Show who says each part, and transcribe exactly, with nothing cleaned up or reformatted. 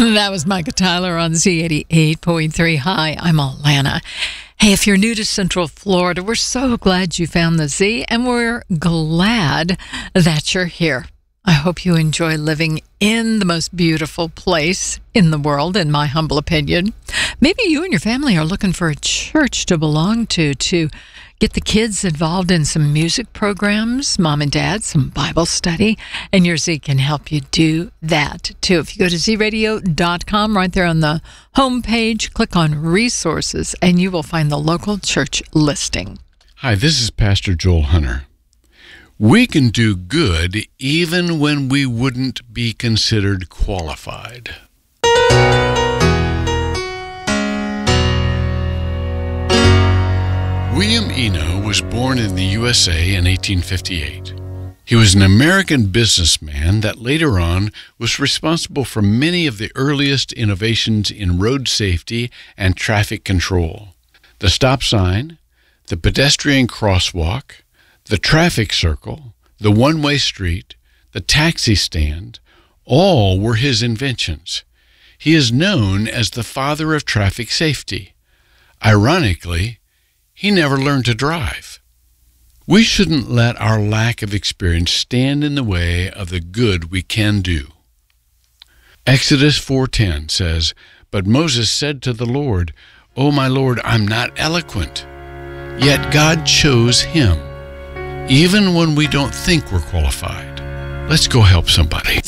Speaker 1: That was Micah Tyler on Z eighty-eight point three. Hi, I'm Alana. Hey, if you're new to Central Florida, we're so glad you found the Z, and we're glad that you're here. I hope you enjoy living in the most beautiful place in the world, in my humble opinion. Maybe you and your family are looking for a church to belong to, to get the kids involved in some music programs, mom and dad, some Bible study, and your Z can help you do that, too. If you go to z radio dot com, right there on the homepage, click on Resources, and you will find the local church listing.
Speaker 2: Hi, this is Pastor Joel Hunter. We can do good even when we wouldn't be considered qualified. William Eno was born in the U S A in eighteen fifty-eight. He was an American businessman that later on was responsible for many of the earliest innovations in road safety and traffic control. The stop sign, the pedestrian crosswalk, the traffic circle, the one-way street, the taxi stand, all were his inventions. He is known as the father of traffic safety. Ironically, he never learned to drive. We shouldn't let our lack of experience stand in the way of the good we can do. Exodus four ten says, "But Moses said to the Lord, 'O my Lord, I'm not eloquent.' Yet God chose him, even when we don't think we're qualified." Let's go help somebody.